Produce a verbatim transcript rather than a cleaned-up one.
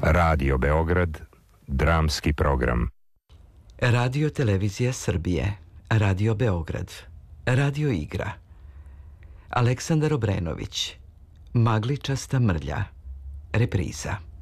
Radio Beograd, dramski program. Radio Televizija Srbije, Radio Beograd, Radio Igra. Aleksandar Obrenović, Magličasta mrlja, repriza.